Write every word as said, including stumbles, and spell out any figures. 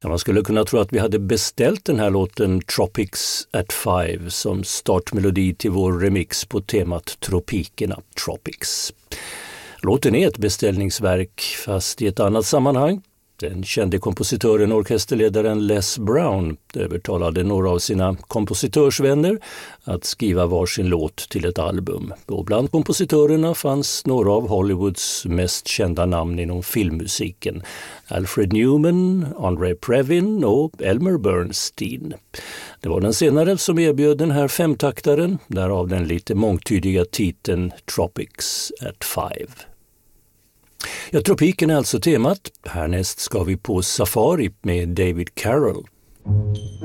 Ja, man skulle kunna tro att vi hade beställt den här låten Tropics at Five som startmelodi till vår remix på temat Tropikerna, Tropics. Låten är ett beställningsverk fast i ett annat sammanhang. Den kände kompositören och orkesterledaren Les Brown övertalade några av sina kompositörsvänner att skriva varsin låt till ett album. Och bland kompositörerna fanns några av Hollywoods mest kända namn inom filmmusiken. Alfred Newman, Andre Previn och Elmer Bernstein. Det var den senare som erbjöd den här femtaktaren, därav den lite mångtydiga titeln Tropics at Five. Ja, tropiken är alltså temat. Härnäst ska vi på safari med David Carroll.